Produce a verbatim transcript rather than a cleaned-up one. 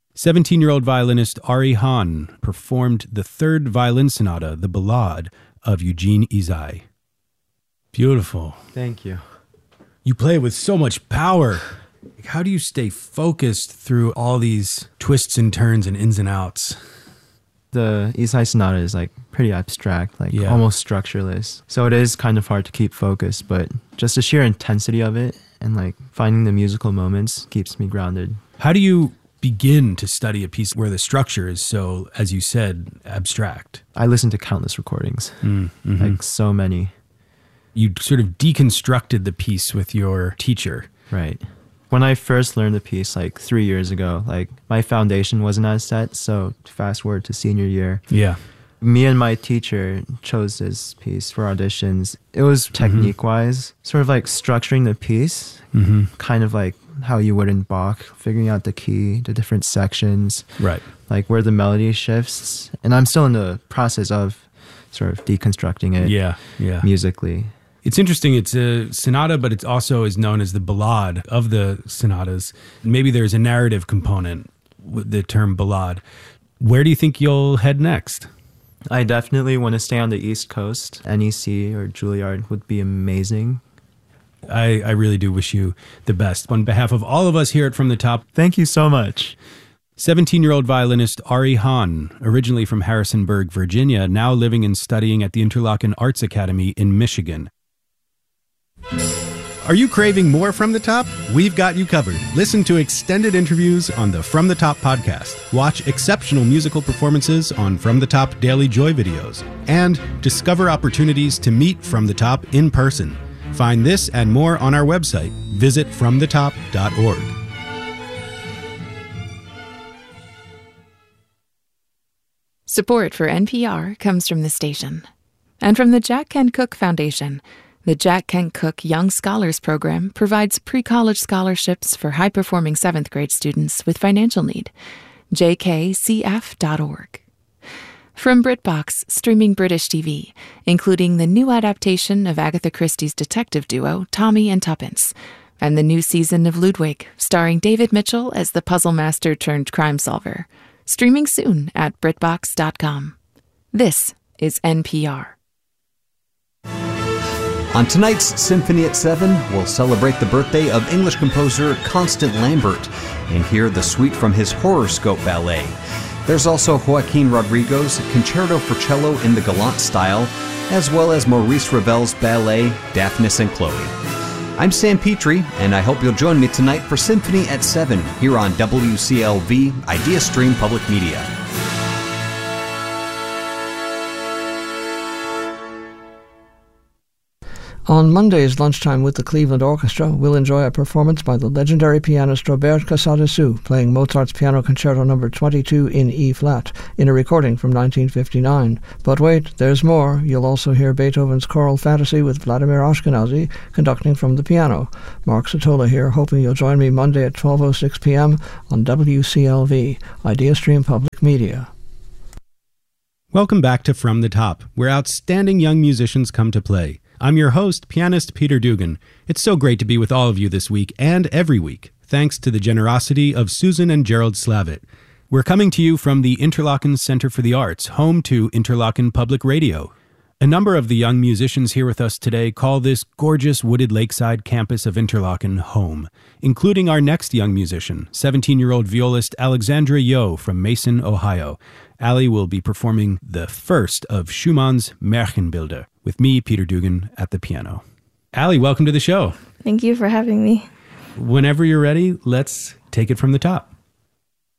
seventeen-year-old violinist Ari Hahn performed the third violin sonata, the Ballade, of Eugene Izai. Beautiful. Thank you. You play with so much power. How do you stay focused through all these twists and turns and ins and outs? The Izai sonata is like pretty abstract, like Yeah. almost structureless. So it is kind of hard to keep focused, but just the sheer intensity of it and like finding the musical moments keeps me grounded. How do you begin to study a piece where the structure is so, as you said, abstract? I listen to countless recordings, Mm, mhm. like so many. You sort of deconstructed the piece with your teacher. Right. When I first learned the piece like three years ago, like my foundation wasn't as set. So fast forward to senior year, Yeah. me and my teacher chose this piece for auditions. It was technique wise, sort of like structuring the piece, Mm-hmm. kind of like how you would in Bach, figuring out the key, the different sections, Right. like where the melody shifts. And I'm still in the process of sort of deconstructing it Yeah. Yeah. musically. It's interesting. It's a sonata, but it also is known as the ballade of the sonatas. Maybe there's a narrative component with the term ballade. Where do you think you'll head next? I definitely want to stay on the East Coast. N E C or Juilliard would be amazing. I, I really do wish you the best. On behalf of all of us here at From the Top, Thank you so much. seventeen-year-old violinist Ari Hahn, originally from Harrisonburg, Virginia, now living and studying at the Interlochen Arts Academy in Michigan. Are you craving more From the Top? We've got you covered. Listen to extended interviews on the From the Top podcast. Watch exceptional musical performances on From the Top Daily Joy videos. And discover opportunities to meet From the Top in person. Find this and more on our website. Visit from the top dot org. Support for N P R comes from the station and from the Jack Kent Cooke Foundation. The Jack Kent Cooke Young Scholars Program provides pre-college scholarships for high-performing seventh grade students with financial need. j k c f dot org. From BritBox, streaming British T V, including the new adaptation of Agatha Christie's detective duo, Tommy and Tuppence, and the new season of Ludwig, starring David Mitchell as the puzzle master turned crime solver. Streaming soon at BritBox dot com. This is N P R. On tonight's Symphony at seven, we'll celebrate the birthday of English composer Constant Lambert and hear the suite from his Horoscope ballet. There's also Joaquin Rodrigo's Concerto for Cello in the Galant style, as well as Maurice Ravel's ballet Daphnis and Chloe. I'm Sam Petrie, and I hope you'll join me tonight for Symphony at seven here on W C L V Idea Stream Public Media. On Monday's Lunchtime with the Cleveland Orchestra, we'll enjoy a performance by the legendary pianist Robert Casadesus playing Mozart's Piano Concerto number twenty-two in E-flat in a recording from nineteen fifty-nine. But wait, there's more. You'll also hear Beethoven's Choral Fantasy with Vladimir Ashkenazy conducting from the piano. Mark Sotola here, hoping you'll join me Monday at twelve oh six p.m. on W C L V, Idea Stream Public Media. Welcome back to From the Top, where outstanding young musicians come to play. I'm your host, pianist Peter Dugan. It's so great to be with all of you this week and every week, thanks to the generosity of Susan and Gerald Slavitt. We're coming to you from the Interlochen Center for the Arts, home to Interlochen Public Radio. A number of the young musicians here with us today call this gorgeous wooded lakeside campus of Interlochen home, including our next young musician, seventeen-year-old violist Alexandra Yo from Mason, Ohio. Allie will be performing the first of Schumann's Märchenbilder, with me, Peter Dugan, at the piano. Allie, welcome to the show. Thank you for having me. Whenever you're ready, let's take it from the top.